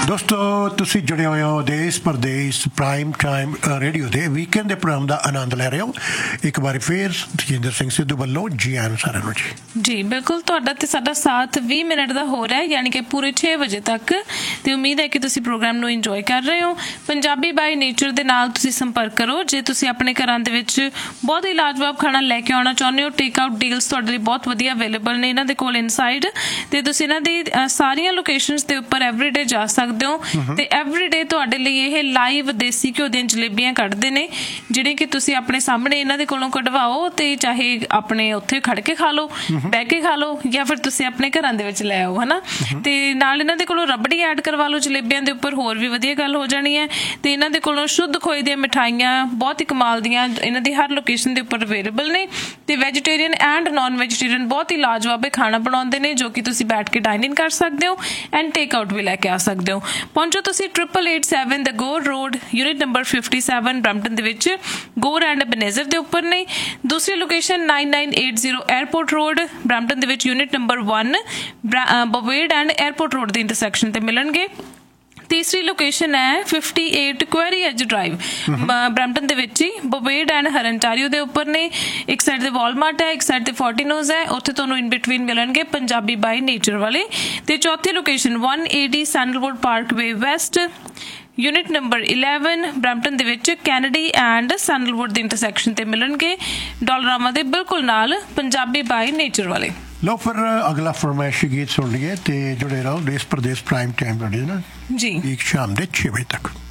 ਦੋਸਤੋ ਤੁਸੀਂ ਜੁੜੇ ਹੋਏ ਹੋ ਦੇਸ਼ ਪ੍ਰਦੇਸ਼ ਪ੍ਰਾਈਮ ਟਾਈਮ ਰੇਡੀਓ ਦੇ ਵੀਕਐਂਡ ਦੇ ਪ੍ਰੋਗਰਾਮ ਦਾ ਆਨੰਦ ਲੈ ਰਹੇ ਹੋ। ਇੱਕ ਵਾਰੀ ਫੇਰ ਤਜਿੰਦਰ ਸਿੰਘ ਸਿੱਧੂ ਵੱਲੋਂ ਜੀ ਆਇਆਂ ਸਾਰਿਆਂ ਨੂੰ ਜੀ ਬਿਲਕੁਲ। ਤੁਹਾਡਾ ਤੇ ਸਾਡਾ ਸਾਥ 20 ਮਿੰਟ ਦਾ ਹੋ ਰਿਹਾ, ਯਾਨੀ ਕਿ ਪੂਰੇ 6 ਵਜੇ ਤੱਕ। ਤੇ ਉਮੀਦ ਹੈ ਕਿ ਤੁਸੀਂ ਪ੍ਰੋਗਰਾਮ ਨੂੰ ਇੰਜੋਏ ਕਰ ਰਹੇ ਹੋ। ਪੰਜਾਬੀ ਬਾਈ ਨੇਚਰ ਦੇ ਨਾਲ ਤੁਸੀਂ ਸੰਪਰਕ ਕਰੋ ਜੇ ਤੁਸੀਂ ਆਪਣੇ ਘਰਾਂ ਦੇ ਵਿੱਚ ਬਹੁਤ ਹੀ ਲਾਜਵਾਬ ਖਾਣਾ ਲੈ ਕੇ ਆਉਣਾ ਚਾਹੁੰਦੇ ਹੋ। ਟੇਕ ਆਊਟ ਡੀਲਸ ਤੁਹਾਡੇ ਲਈ ਬਹੁਤ ਵਧੀਆ ਅਵੇਲੇਬਲ ਨੇ ਇਹਨਾਂ ਦੇ ਕੋਲ ਇਨਸਾਈਡ, ਤੇ ਤੁਸੀਂ ਇਹਨਾਂ ਦੀ ਸਾਰੀਆਂ ਲੋਕੇਸ਼ਨਸ ਦੇ ਉੱਪਰ ਐਵਰੀਡੇ ਜਾ ਸਕਦੇ ਹੋ। ਤੇ ਐਵਰੀਡੇ ਤੁਹਾਡੇ ਲਈ ਇਹ ਲਾਈਵ ਦੇਸੀ ਘਿਓ ਦੀਆਂ ਜਲੇਬੀਆਂ ਕੱਢਦੇ ਨੇ, ਜਿਹੜੀਆਂ ਕਿ ਤੁਸੀਂ ਆਪਣੇ ਸਾਹਮਣੇ ਇਹਨਾਂ ਦੇ ਕੋਲੋਂ ਕਢਵਾਓ, ਤੇ ਚਾਹੇ ਆਪਣੇ ਉੱਥੇ ਖੜ ਕੇ ਖਾ ਲਓ, ਬਹਿ ਕੇ ਖਾ ਲਓ, ਜਾਂ ਫਿਰ ਤੁਸੀਂ ਆਪਣੇ ਘਰਾਂ ਦੇ ਵਿੱਚ ਲੈ ਆਓ, ਹਨਾ। ਤੇ ਨਾਲ ਇਹਨਾਂ ਦੇ ਕੋਲੋਂ ਰਬੜੀ ਐਡ ਕਰਵਾ ਲਓ ਜਲੇਬੀਆਂ ਦੇ ਉੱਪਰ, ਹੋਰ ਵੀ ਵਧੀਆ ਗੱਲ ਹੋ ਜਾਣੀ ਹੈ। ਤੇ ਇਹਨਾਂ ਦੇ ਕੋਲੋਂ ਸ਼ੁੱਧ ਖੋਏ ਦੀਆਂ ਮਿਠਾਈਆਂ ਬਹੁਤ ਹੀ ਕਮਾਲ ਦੀਆਂ ਇਹਨਾਂ ਦੀ ਹਰ ਲੋਕੇਸ਼ਨ ਦੇ ਉੱਪਰ ਅਵੇਲੇਬਲ ਨੇ। ਤੇ ਵੈਜੀਟੇਰੀਅਨ ਐਂਡ ਨੋਨ ਵੈਜੀਟੇਰੀਅਨ ਬਹੁਤ ਹੀ ਲਾਜਵਾਬ ਖਾਣਾ ਬਣਾਉਂਦੇ ਨੇ, ਜੋ ਕਿ ਤੁਸੀਂ ਬੈਠ ਕੇ ਡਾਈਨ ਇਨ ਕਰ ਸਕਦੇ ਹੋ ਐਂਡ ਟੇਕ ਆਊਟ ਵੀ ਲੈ ਕੇ ਆ ਸਕਦੇ ਹੋ। ਪਹੁੰਚੋ ਤੁਸੀਂ 8887 ਦ ਗੋਰ ਰੋਡ, ਯੂਨਿਟ ਨੰਬਰ 57 ਬਰੈਂਪਟਨ ਦੇ ਵਿੱਚ ਗੋਰ ਐਂਡ ਬਨੇਜ਼ਰ ਦੇ ਉੱਪਰ ਨੇ। ਦੂਸਰੀ ਲੋਕੇਸ਼ਨ 9980 에ਅਰਪੋਰਟ ਰੋਡ ਬਰੈਂਪਟਨ ਦੇ ਵਿੱਚ unit number 1 ਬਵੇਡ and airport road ਦੇ ਇੰਟਰਸੈਕਸ਼ਨ ਤੇ ਮਿਲਣਗੇ। ਤੀਸਰੀ ਲੋਕੇਸ਼ਨ ਹੈ 58 ਕੁਐਰੀ ਐਜ ਡਰਾਈਵ ਬਰੈਂਪਟਨ ਦੇ ਵਿੱਚ ਹੀ, ਬਵੇਡ ਐਂਡ ਹਰਨਟਾਰੀਓ ਦੇ ਉੱਪਰ ਨੇ। ਇੱਕ ਸਾਈਡ ਤੇ ਵਾਲਮਾਰਟ ਹੈ, ਇੱਕ ਸਾਈਡ ਤੇ ਫੋਰਟੀਨੋਜ਼ ਹੈ, ਉੱਥੇ ਤੁਹਾਨੂੰ ਇਨ ਬਿਟਵੀਨ ਮਿਲਣਗੇ ਪੰਜਾਬੀ ਬਾਈ ਨੇਚਰ ਵਾਲੇ। ਤੇ ਚੌਥੀ location 180 sandalwood Parkway West unit number 11 Brampton ਦੇ ਵਿੱਚ ਕੈਨੇਡੀ ਐਂਡ ਸੈਂਡਲਵੁੱਡ ਦੇ ਇੰਟਰਸੈਕਸ਼ਨ ਤੇ ਮਿਲਣਗੇ, ਡਾਲਰਾਮਾ ਦੇ ਬਿਲਕੁਲ ਨਾਲ ਪੰਜਾਬੀ ਬਾਈ ਨੇਚਰ ਵਾਲੇ। ਲਓ ਫਿਰ ਅਗਲਾ ਫਰਮਾਇਸ਼ੀ ਗੀਤ ਸੁਣ ਲਈਏ ਤੇ ਜੁੜੇ ਰਹੋ ਦੇਸ਼ ਪ੍ਰਦੇਸ਼ ਪ੍ਰਾਈਮ ਟਾਈਮ ਰੇਡੀਓ ਨਾਲ ਜੀ, ਇੱਕ ਸ਼ਾਮ ਦੇ 6 ਵਜੇ ਤੱਕ।